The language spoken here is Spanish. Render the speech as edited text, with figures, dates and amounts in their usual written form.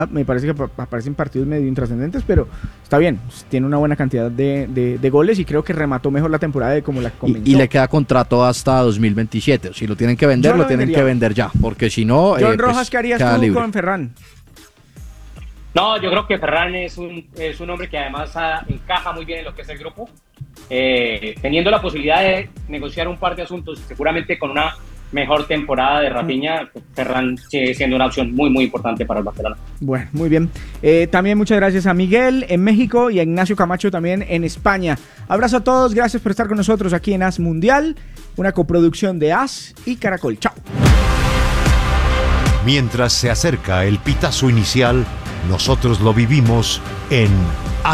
Me parece que aparecen partidos medio intrascendentes, pero está bien, tiene una buena cantidad de goles y creo que remató mejor la temporada de como la comenzó. Y le queda contrato hasta 2027. Si lo tienen que vender, lo tienen que vender ya, porque si no... John Rojas, ¿qué harías tú libre con Ferran? No, yo creo que Ferran es un hombre que además encaja muy bien en lo que es el grupo. Teniendo la posibilidad de negociar un par de asuntos, seguramente con una mejor temporada de Rafinha, Ferran sigue siendo una opción muy, muy importante para el Barcelona. Bueno, muy bien. También muchas gracias a Miguel en México y a Ignacio Camacho también en España. Abrazo a todos, gracias por estar con nosotros aquí en AS Mundial, una coproducción de AS y Caracol. Chao. Mientras se acerca el pitazo inicial, nosotros lo vivimos en